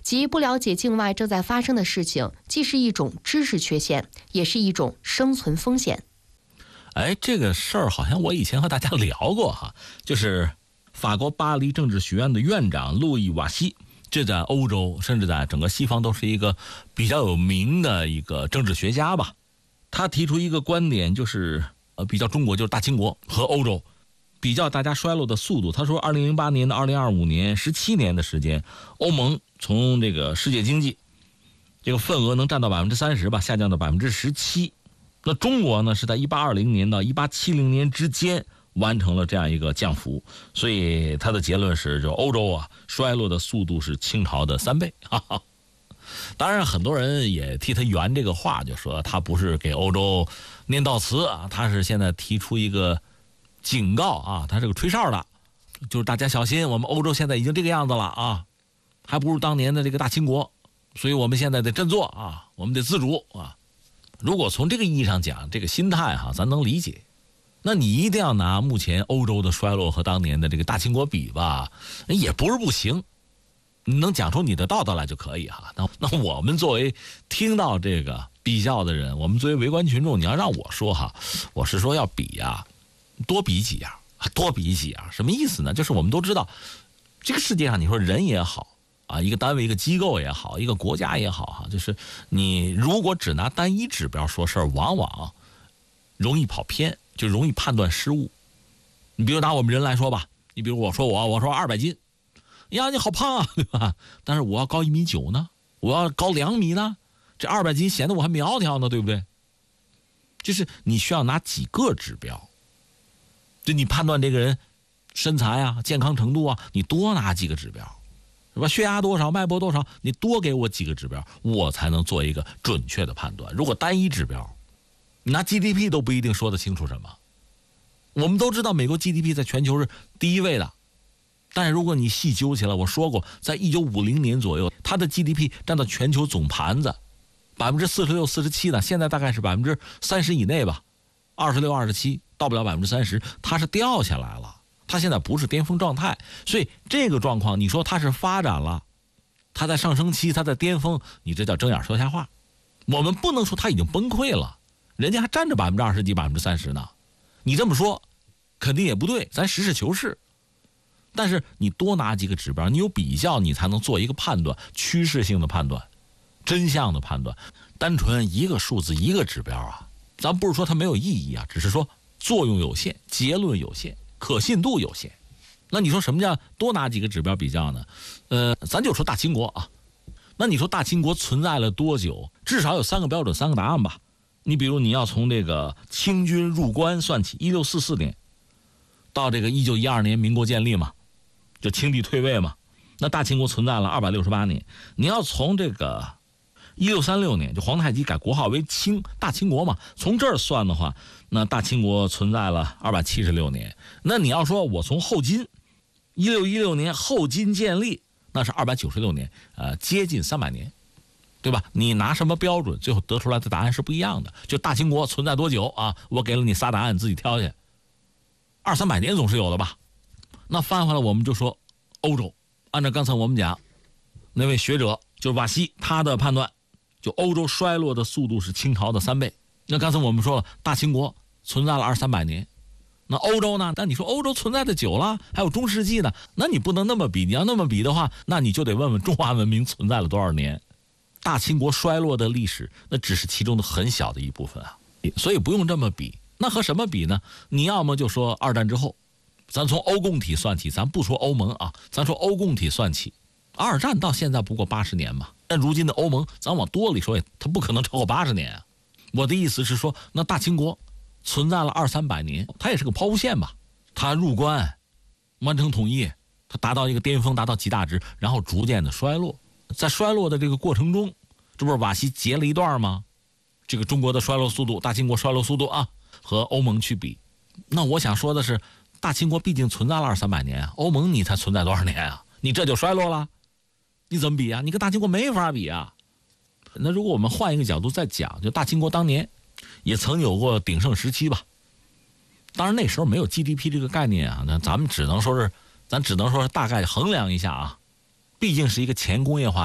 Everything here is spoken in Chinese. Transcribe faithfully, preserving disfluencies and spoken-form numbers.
即不了解境外正在发生的事情，既是一种知识缺陷，也是一种生存风险。 哎，这个事儿好像我以前和大家聊过哈，就是法国巴黎政治学院的院长路易瓦西，这在欧洲甚至在整个西方都是一个比较有名的一个政治学家吧。他提出一个观点，就是呃比较中国，就是大清国和欧洲比较大家衰落的速度。他说二零零八年到二零二五年十七年的时间，欧盟从这个世界经济这个份额能占到百分之三十吧，下降到百分之十七。那中国呢是在一八二零年到一八七零年之间完成了这样一个降幅，所以他的结论是，就欧洲啊衰落的速度是清朝的三倍。哈哈。当然很多人也替他圆这个话，就说他不是给欧洲念悼词啊，他是现在提出一个警告啊，他是个吹哨的，就是大家小心，我们欧洲现在已经这个样子了啊，还不如当年的这个大清国，所以我们现在得振作啊，我们得自主啊。如果从这个意义上讲，这个心态哈、啊，咱能理解。那你一定要拿目前欧洲的衰落和当年的这个大清国比吧，也不是不行。你能讲出你的道道来就可以哈。那那我们作为听到这个比较的人，我们作为围观群众，你要让我说哈，我是说要比呀，多比几样，多比几样，什么意思呢？就是我们都知道，这个世界上你说人也好啊，一个单位、一个机构也好，一个国家也好哈，就是你如果只拿单一指标说事儿，往往容易跑偏，就容易判断失误。你比如拿我们人来说吧，你比如我说我我说二百斤。呀，你好胖啊，对吧？但是我要高一米九呢，我要高两米呢，这二百斤显得我还苗条呢，对不对？就是你需要拿几个指标，就你判断这个人身材啊、健康程度啊，你多拿几个指标，是吧？血压多少、脉搏多少，你多给我几个指标，我才能做一个准确的判断。如果单一指标，你拿 G D P 都不一定说得清楚什么。我们都知道美国 G D P 在全球是第一位的。但是如果你细究起来，我说过，在一九五零年左右，它的 G D P 占到全球总盘子百分之四十六、四十七呢，现在大概是百分之三十以内吧，二十六、二十七，到不了百分之三十，它是掉下来了，它现在不是巅峰状态，所以这个状况，你说它是发展了，它在上升期，它在巅峰，你这叫睁眼说瞎话。我们不能说它已经崩溃了，人家还占着百分之二十几、百分之三十呢，你这么说肯定也不对，咱实事求是。但是你多拿几个指标，你有比较，你才能做一个判断，趋势性的判断，真相的判断。单纯一个数字一个指标啊，咱不是说它没有意义啊，只是说作用有限，结论有限，可信度有限。那你说什么叫多拿几个指标比较呢？呃，咱就说大清国啊，那你说大清国存在了多久？至少有三个标准，三个答案吧。你比如你要从这个清军入关算起，一六四四年到这个一九一二年民国建立嘛。就清帝退位嘛，那大清国存在了二百六十八年。你要从这个一六三六年，就皇太极改国号为清大清国嘛，从这儿算的话，那大清国存在了二百七十六年。那你要说我从后金一六一六年后金建立，那是二百九十六年，呃，接近三百年，对吧？你拿什么标准，最后得出来的答案是不一样的。就大清国存在多久啊？我给了你仨答案，你自己挑去。二三百年总是有的吧？那翻回来我们就说欧洲，按照刚才我们讲那位学者就是瓦西他的判断，就欧洲衰落的速度是清朝的三倍。那刚才我们说了，大清国存在了二三百年，那欧洲呢？但你说欧洲存在的久了，还有中世纪呢，那你不能那么比。你要那么比的话，那你就得问问中华文明存在了多少年。大清国衰落的历史，那只是其中的很小的一部分啊，所以不用这么比。那和什么比呢？你要么就说二战之后，咱从欧共体算起，咱不说欧盟啊，咱说欧共体算起，二战到现在不过八十年嘛。但如今的欧盟，咱往多里说，它不可能超过八十年啊。我的意思是说，那大清国存在了二三百年，它也是个抛物线吧。它入关，完成统一，它达到一个巅峰，达到极大值，然后逐渐的衰落。在衰落的这个过程中，这不是瓦西截了一段吗？这个中国的衰落速度，大清国衰落速度啊，和欧盟去比。那我想说的是，大清国毕竟存在了二三百年啊，欧盟你才存在多少年啊？你这就衰落了，你怎么比啊？你跟大清国没法比啊。那如果我们换一个角度再讲，就大清国当年也曾有过鼎盛时期吧。当然那时候没有 G D P 这个概念啊，那咱们只能说是，咱只能说是大概衡量一下啊，毕竟是一个前工业化